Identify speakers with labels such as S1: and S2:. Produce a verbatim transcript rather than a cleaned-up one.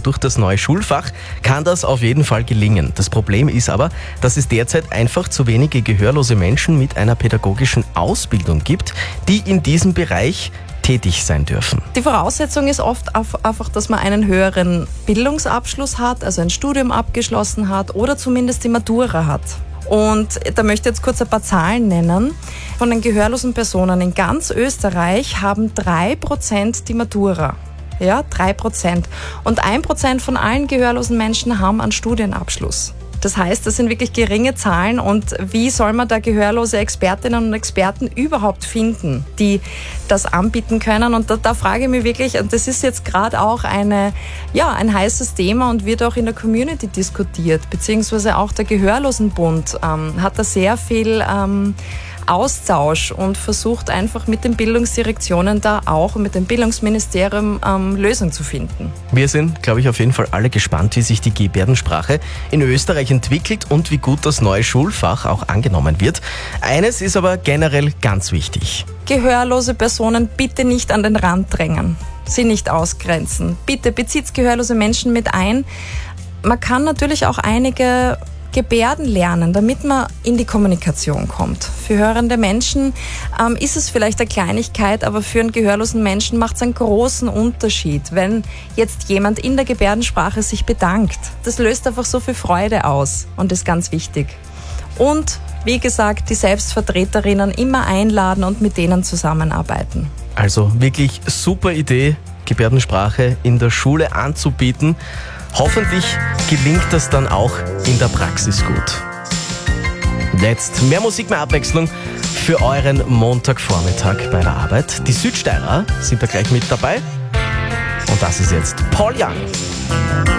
S1: und durch das neue Schulfach kann das auf jeden Fall gelingen. Das Problem ist aber, dass es derzeit einfach zu wenige gehörlose Menschen mit einer pädagogischen Ausbildung gibt, die in diesem Bereich tätig sein dürfen.
S2: Die Voraussetzung ist oft einfach, dass man einen höheren Bildungsabschluss hat, also ein Studium abgeschlossen hat oder zumindest die Matura hat. Und da möchte ich jetzt kurz ein paar Zahlen nennen. Von den gehörlosen Personen in ganz Österreich haben drei Prozent die Matura. Ja, drei Prozent. Und ein Prozent von allen gehörlosen Menschen haben einen Studienabschluss. Das heißt, das sind wirklich geringe Zahlen. Und wie soll man da gehörlose Expertinnen und Experten überhaupt finden, die das anbieten können? Und da, da frage ich mich wirklich, und das ist jetzt gerade auch eine, ja, ein heißes Thema und wird auch in der Community diskutiert, beziehungsweise auch der Gehörlosenbund ähm, hat da sehr viel ähm, Austausch und versucht einfach mit den Bildungsdirektionen da auch und mit dem Bildungsministerium ähm, Lösungen zu finden.
S1: Wir sind, glaube ich, auf jeden Fall alle gespannt, wie sich die Gebärdensprache in Österreich entwickelt und wie gut das neue Schulfach auch angenommen wird. Eines ist aber generell ganz wichtig.
S2: Gehörlose Personen bitte nicht an den Rand drängen, sie nicht ausgrenzen. Bitte bezieht gehörlose Menschen mit ein. Man kann natürlich auch einige Gebärden lernen, damit man in die Kommunikation kommt. Für hörende Menschen ähm, ist es vielleicht eine Kleinigkeit, aber für einen gehörlosen Menschen macht es einen großen Unterschied, wenn jetzt jemand in der Gebärdensprache sich bedankt. Das löst einfach so viel Freude aus und ist ganz wichtig. Und wie gesagt, die Selbstvertreterinnen immer einladen und mit denen zusammenarbeiten.
S1: Also wirklich super Idee, Gebärdensprache in der Schule anzubieten. Hoffentlich gelingt das dann auch in der Praxis gut. Jetzt mehr Musik, mehr Abwechslung für euren Montagvormittag bei der Arbeit. Die Südsteirer sind da gleich mit dabei. Und das ist jetzt Paul Young.